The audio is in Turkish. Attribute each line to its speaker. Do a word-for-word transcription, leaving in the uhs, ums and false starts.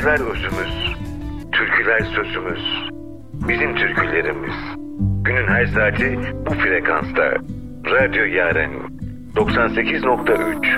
Speaker 1: Sözler özümüz, türküler sözümüz, bizim türkülerimiz. Günün her saati bu frekansta. Radyo Yaren doksan sekiz nokta üç.